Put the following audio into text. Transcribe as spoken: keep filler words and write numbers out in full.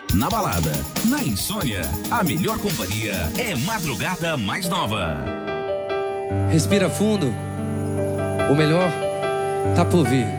Na balada, na insônia, a melhor companhia é Madrugada Mais Nova. Respira fundo. O melhor tá por vir.